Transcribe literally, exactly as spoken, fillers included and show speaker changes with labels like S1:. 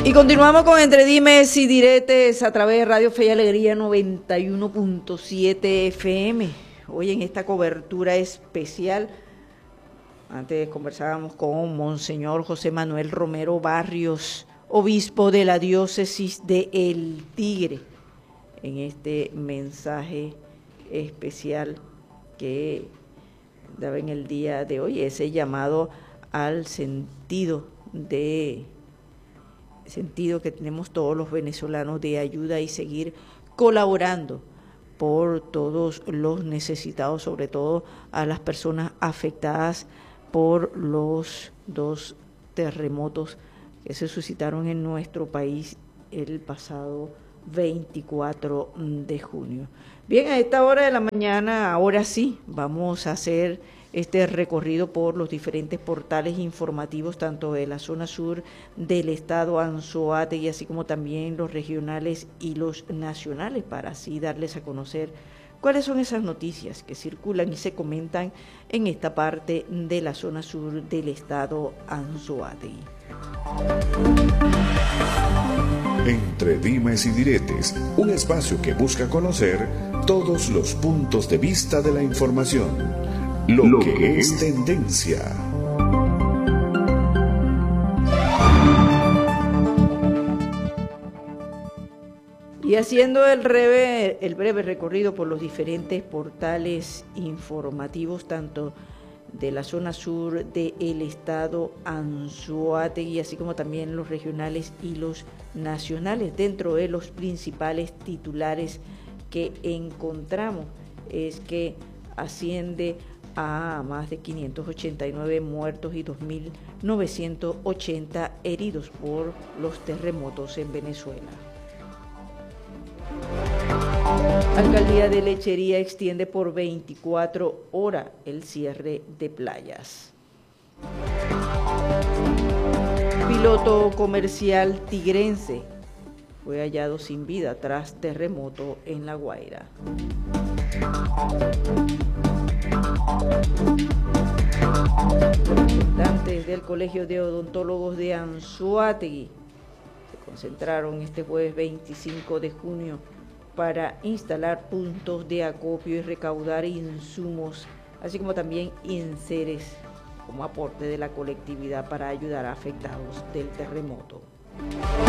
S1: Y continuamos con Entre Dimes y Diretes a través de Radio Fe y Alegría noventa y uno punto siete F M. Hoy en esta cobertura especial, antes conversábamos con Monseñor José Manuel Romero Barrios, obispo de la diócesis de El Tigre, en este mensaje especial que daba en el día de hoy, ese llamado al sentido de sentido que tenemos todos los venezolanos de ayuda y seguir colaborando por todos los necesitados, sobre todo a las personas afectadas por los dos terremotos que se suscitaron en nuestro país el pasado veinticuatro de junio. Bien, a esta hora de la mañana, ahora sí, vamos a hacer este recorrido por los diferentes portales informativos, tanto de la zona sur del estado Anzoátegui, así como también los regionales y los nacionales, para así darles a conocer cuáles son esas noticias que circulan y se comentan en esta parte de la zona sur del estado Anzoátegui.
S2: Entre Dimes y Diretes, un espacio que busca conocer todos los puntos de vista de la información. Lo, Lo que, que es tendencia.
S1: Y haciendo el breve, el breve recorrido por los diferentes portales informativos, tanto de la zona sur del estado Anzoátegui, así como también los regionales y los nacionales. Dentro de los principales titulares que encontramos es que asciende a más de quinientos ochenta y nueve muertos y dos mil novecientos ochenta heridos por los terremotos en Venezuela. Alcaldía de Lechería extiende por veinticuatro horas el cierre de playas. Piloto comercial tigrense fue hallado sin vida tras terremoto en La Guaira. Representantes del Colegio de Odontólogos de Anzoátegui se concentraron este jueves veinticinco de junio para instalar puntos de acopio y recaudar insumos, así como también enseres como aporte de la colectividad para ayudar a afectados del terremoto.